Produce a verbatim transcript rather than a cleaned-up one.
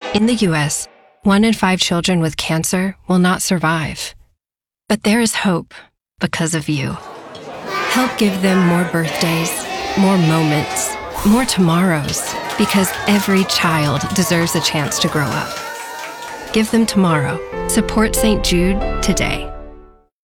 In the U S, one in five children with cancer will not survive. But there is hope because of you. Help give them more birthdays, more moments, more tomorrows, because every child deserves a chance to grow up. Give them tomorrow. Support Saint Jude today.